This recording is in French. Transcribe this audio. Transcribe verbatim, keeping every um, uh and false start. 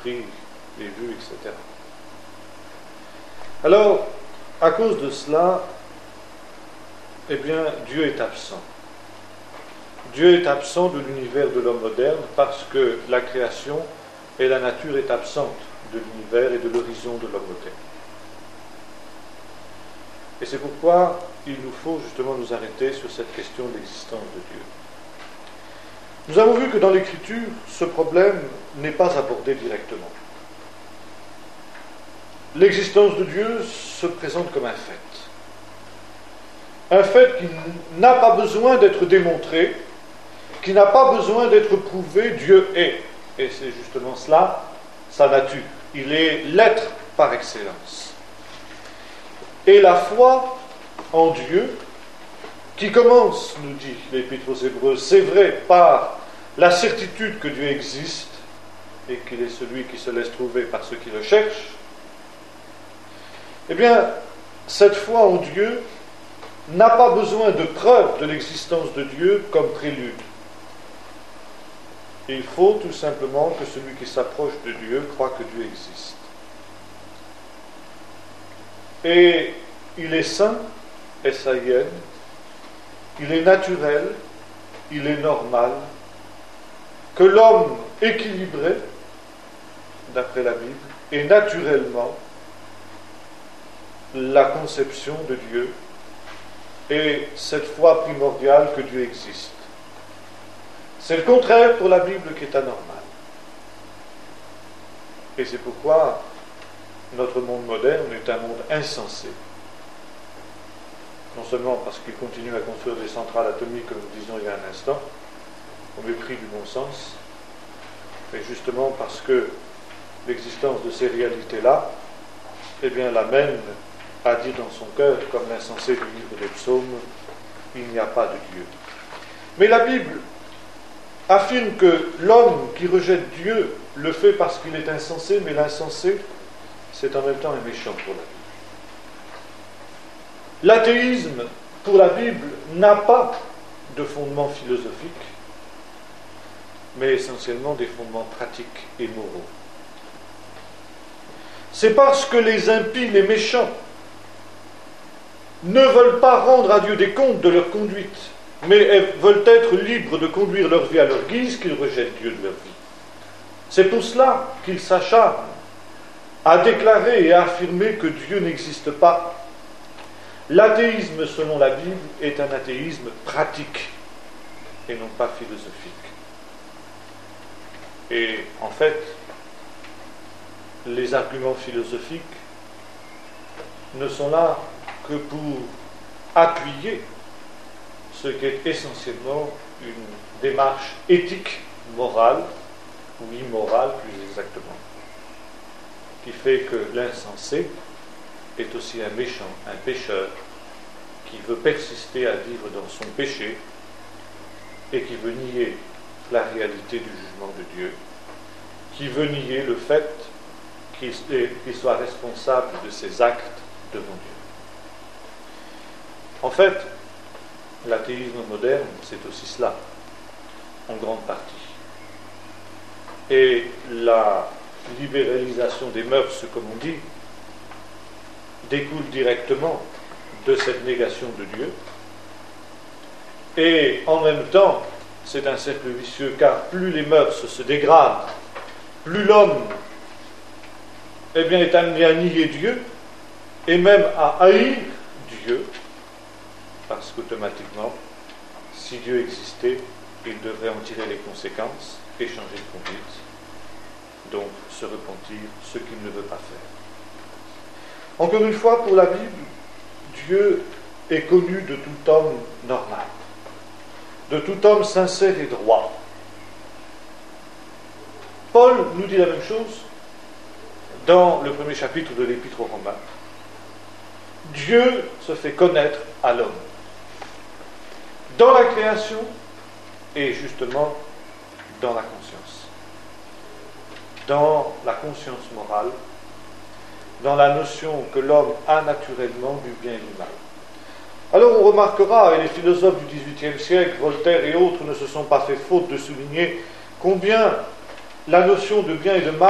l'esprit, les vues, et cetera. Alors, à cause de cela, eh bien, Dieu est absent. Dieu est absent de l'univers de l'homme moderne parce que la création et la nature est absente de l'univers et de l'horizon de l'homme moderne. Et c'est pourquoi il nous faut justement nous arrêter sur cette question de l'existence de Dieu. Nous avons vu que dans l'Écriture, ce problème n'est pas abordé directement. L'existence de Dieu se présente comme un fait. Un fait qui n'a pas besoin d'être démontré, qui n'a pas besoin d'être prouvé, Dieu est. Et c'est justement cela, sa nature. Il est l'être par excellence. Et la foi en Dieu, qui commence, nous dit l'Épître aux Hébreux, c'est vrai, par la certitude que Dieu existe et qu'il est celui qui se laisse trouver par ceux qui le cherchent, eh bien, cette foi en Dieu n'a pas besoin de preuve de l'existence de Dieu comme prélude. Il faut tout simplement que celui qui s'approche de Dieu croit que Dieu existe. Et il est saint, S A I N, il est naturel, il est normal, que l'homme équilibré, d'après la Bible, est naturellement la conception de Dieu et cette foi primordiale que Dieu existe. C'est le contraire pour la Bible qui est anormal. Et c'est pourquoi notre monde moderne est un monde insensé. Non seulement parce qu'il continue à construire des centrales atomiques, comme nous disions il y a un instant, au mépris du bon sens, mais justement parce que l'existence de ces réalités-là, eh bien, l'amène à dire dans son cœur, comme l'insensé du livre des psaumes, il n'y a pas de Dieu. Mais la Bible affirme que l'homme qui rejette Dieu le fait parce qu'il est insensé, mais l'insensé, c'est en même temps un méchant pour la Bible. L'athéisme, pour la Bible, n'a pas de fondement philosophique, mais essentiellement des fondements pratiques et moraux. C'est parce que les impies, les méchants, ne veulent pas rendre à Dieu des comptes de leur conduite, mais veulent être libres de conduire leur vie à leur guise qu'ils rejettent Dieu de leur vie. C'est pour cela qu'ils s'acharnent à déclarer et à affirmer que Dieu n'existe pas. L'athéisme, selon la Bible, est un athéisme pratique et non pas philosophique. Et en fait, les arguments philosophiques ne sont là que pour appuyer ce qui est essentiellement une démarche éthique, morale, ou immorale plus exactement, qui fait que l'insensé est aussi un méchant, un pécheur, qui veut persister à vivre dans son péché et qui veut nier la réalité du jugement de Dieu, qui veut nier le fait qu'il qu'il soit responsable de ses actes devant Dieu. En fait, l'athéisme moderne, c'est aussi cela, en grande partie. Et la libéralisation des mœurs, comme on dit, découle directement de cette négation de Dieu. Et en même temps, c'est un cercle vicieux, car plus les mœurs se dégradent, plus l'homme eh bien, est amené à nier Dieu, et même à haïr Dieu, parce qu'automatiquement, si Dieu existait, il devrait en tirer les conséquences et changer de conduite, donc se repentir, ce qu'il ne veut pas faire. Encore une fois, pour la Bible, Dieu est connu de tout homme normal, de tout homme sincère et droit. Paul nous dit la même chose dans le premier chapitre de l'Épître aux Romains. Dieu se fait connaître à l'homme dans la création et justement dans la conscience, dans la conscience morale, dans la notion que l'homme a naturellement du bien et du mal. Alors on remarquera, et les philosophes du dix-huitième siècle, Voltaire et autres, ne se sont pas fait faute de souligner combien la notion de bien et de mal